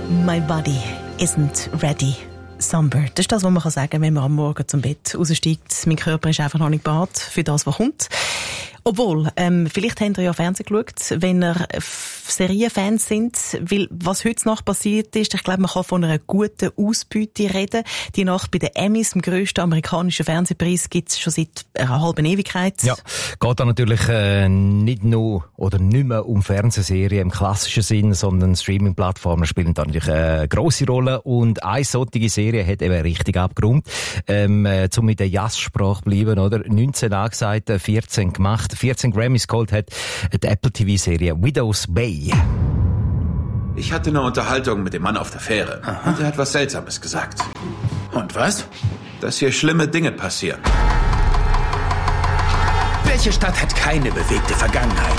My body isn't ready. Somber. Das ist das, was man sagen kann, wenn man am Morgen zum Bett raussteigt. Mein Körper ist einfach noch nicht bereit für das, was kommt. Obwohl, vielleicht habt ihr ja Fernsehen geschaut, wenn ihr Serienfans sind, weil was heute Nacht passiert ist, ich glaube, man kann von einer guten Ausbeute reden. Die Nacht bei den Emmys, dem grössten amerikanischen Fernsehpreis, gibt es schon seit einer halben Ewigkeit. Ja, geht da natürlich nicht nur oder nicht mehr um Fernsehserien im klassischen Sinn, sondern Streaming-Plattformen spielen da natürlich eine grosse Rolle und eine solche Serie hat eben richtig abgerundet. Zum mit der Jazzsprache bleiben, oder? 19 angesagt, 14 gemacht. 14 Grammys geholt hat die Apple TV-Serie Widow's Bay. Ich hatte eine Unterhaltung mit dem Mann auf der Fähre. Aha. Und er hat was Seltsames gesagt. Und was? Dass hier schlimme Dinge passieren. Welche Stadt hat keine bewegte Vergangenheit?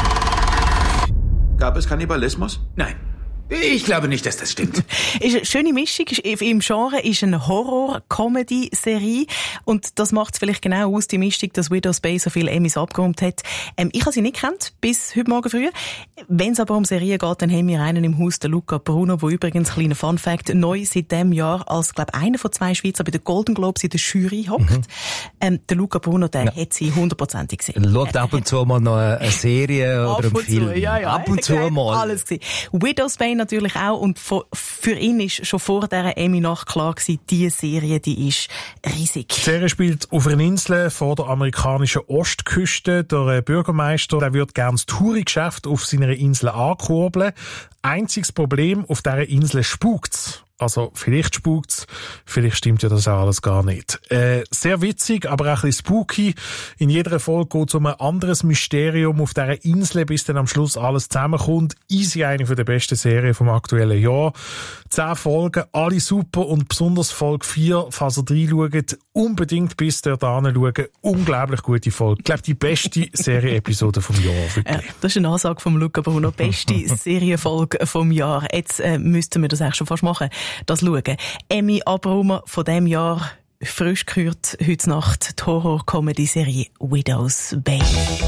Gab es Kannibalismus? Nein. Ich glaube nicht, dass das stimmt. Ist eine schöne Mischung. Im Genre ist eine Horror-Comedy-Serie. Und das macht es vielleicht genau aus, die Mischung, dass Widow's Bay so viele Emmys abgeräumt hat. Ich habe sie nicht gekannt, bis heute Morgen früh. Wenn es aber um Serien geht, dann haben wir einen im Haus, den Luca Bruno, wo übrigens, kleiner Fun-Fact, neu seit diesem Jahr als, glaube einer von 2 Schweizer bei den Golden Globes in der Jury hockt. Der Luca Bruno, der hat sie 100% gesehen. Schaut ab und zu mal noch eine Serie oder einen Film. Ab und zu mal. Alles gesehen. Widow's Bay natürlich auch. Und für ihn ist schon vor dieser Emmy-Nacht klar gewesen, diese Serie, die ist riesig. Die Serie spielt auf einer Insel vor der amerikanischen Ostküste. Der Bürgermeister, der würde gerne das Touri-Geschäft auf seiner Insel ankurbeln. Einziges Problem, auf dieser Insel spukt's. Also, vielleicht spukt's, vielleicht stimmt ja das auch alles gar nicht. Sehr witzig, aber auch ein bisschen spooky. In jeder Folge geht es um ein anderes Mysterium auf dieser Insel, bis dann am Schluss alles zusammenkommt. Easy, eine der besten Serien vom aktuellen Jahr. 10 Folgen, alle super und besonders Folge 4, falls ihr reinschaut, unbedingt bis dort hinschauen. Unglaublich gute Folge. Ich glaube, die beste Serie-Episode vom Jahr. Ja, das ist eine Ansage vom Luca Bruno. Beste Serienfolge vom Jahr. Jetzt müssten wir das eigentlich schon fast machen. Das schauen. Emmy Abraham von diesem Jahr, frisch gehört, heute Nacht, die Horror-Comedy-Serie Widow's Bay.